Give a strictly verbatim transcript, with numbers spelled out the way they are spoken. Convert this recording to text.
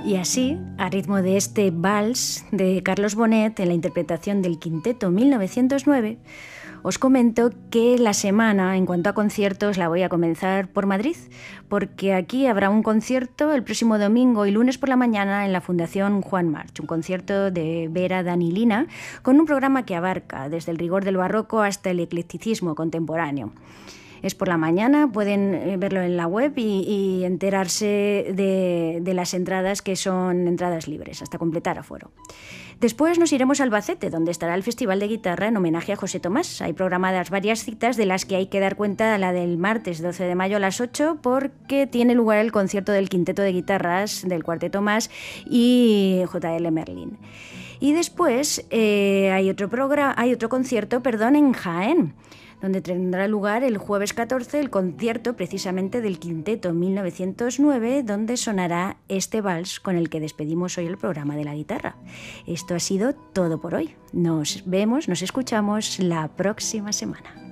Y así, a ritmo de este vals de Carlos Bonet en la interpretación del Quinteto mil novecientos nueve, os comento que la semana, en cuanto a conciertos, la voy a comenzar por Madrid, porque aquí habrá un concierto el próximo domingo y lunes por la mañana en la Fundación Juan March, un concierto de Vera Danilina, con un programa que abarca desde el rigor del barroco hasta el eclecticismo contemporáneo. Es por la mañana, pueden verlo en la web y, y enterarse de, de las entradas, que son entradas libres, hasta completar aforo. Después nos iremos a Albacete, donde estará el Festival de Guitarra en homenaje a José Tomás. Hay programadas varias citas, de las que hay que dar cuenta la del martes doce de mayo a las ocho, porque tiene lugar el concierto del Quinteto de Guitarras del Cuarteto Más y J L Merlin. Y después eh, hay, otro programa, hay otro concierto perdón, en Jaén, donde tendrá lugar el jueves catorce el concierto precisamente del Quinteto mil novecientos nueve, donde sonará este vals con el que despedimos hoy el programa de la guitarra. Esto ha sido todo por hoy. Nos vemos, nos escuchamos la próxima semana.